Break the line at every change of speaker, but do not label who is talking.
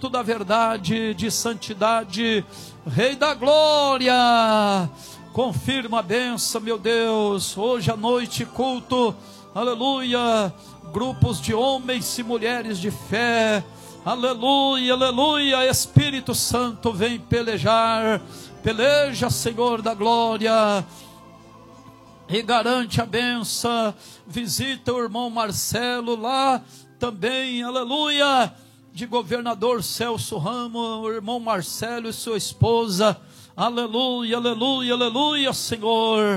culto da verdade, de santidade. Rei da glória, confirma a bênção, meu Deus. Hoje à noite, culto, aleluia, grupos de homens e mulheres de fé, aleluia, aleluia. Espírito Santo, vem pelejar, peleja, Senhor da glória, e garante a benção. Visita o irmão Marcelo lá também, aleluia, de governador Celso Ramos, o irmão Marcelo e sua esposa, aleluia, aleluia, aleluia, Senhor.